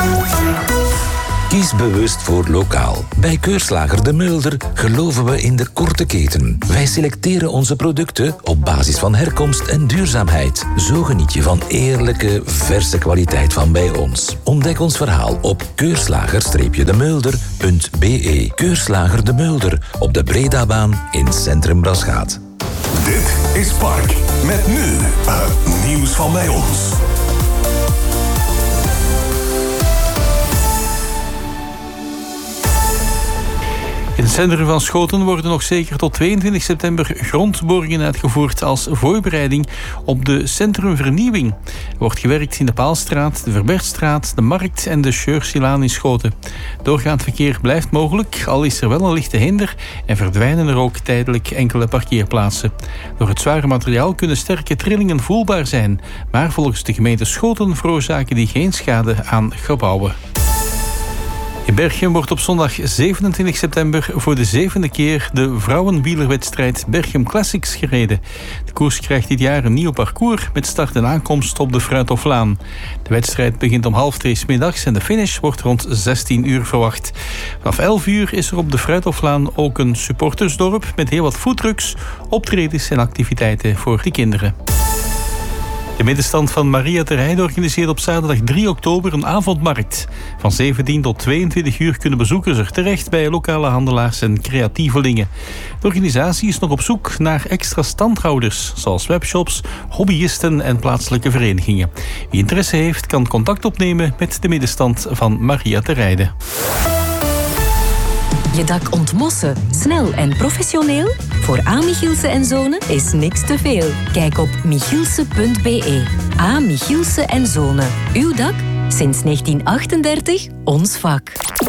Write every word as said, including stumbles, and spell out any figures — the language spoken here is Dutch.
Kies bewust voor lokaal. Bij Keurslager De Mulder geloven we in de korte keten. Wij selecteren onze producten op basis van herkomst en duurzaamheid. Zo geniet je van eerlijke, verse kwaliteit van bij ons. Ontdek ons verhaal op keurslager de mulder punt b e. Keurslager De Mulder op de Bredabaan in Centrum Braschaat. Dit is Park. Met nu het nieuws van bij ons. In het centrum van Schoten worden nog zeker tot tweeëntwintig september grondboringen uitgevoerd als voorbereiding op de centrumvernieuwing. Er wordt gewerkt in de Paalstraat, de Verbertstraat, de Markt en de Scheursilaan in Schoten. Doorgaand verkeer blijft mogelijk, al is er wel een lichte hinder en verdwijnen er ook tijdelijk enkele parkeerplaatsen. Door het zware materiaal kunnen sterke trillingen voelbaar zijn, maar volgens de gemeente Schoten veroorzaken die geen schade aan gebouwen. In Berchem wordt op zondag zevenentwintig september voor de zevende keer de vrouwenwielerwedstrijd Berchem Classics gereden. De koers krijgt dit jaar een nieuw parcours met start en aankomst op de Fruithoflaan. De wedstrijd begint om half drie 's middags en de finish wordt rond zestien uur verwacht. Vanaf elf uur is er op de Fruithoflaan ook een supportersdorp met heel wat foodtrucks, optredens en activiteiten voor de kinderen. De middenstand van Maria te Rijden organiseert op zaterdag drie oktober een avondmarkt. Van zeventien tot tweeëntwintig uur kunnen bezoekers er terecht bij lokale handelaars en creatievelingen. De organisatie is nog op zoek naar extra standhouders, zoals webshops, hobbyisten en plaatselijke verenigingen. Wie interesse heeft, kan contact opnemen met de middenstand van Maria te Rijden. Je dak ontmossen, snel en professioneel? Voor A. Michielsen en Zonen is niks te veel. Kijk op michielsen punt b e. A. Michielsen en Zonen. Uw dak? Sinds negentien achtendertig ons vak.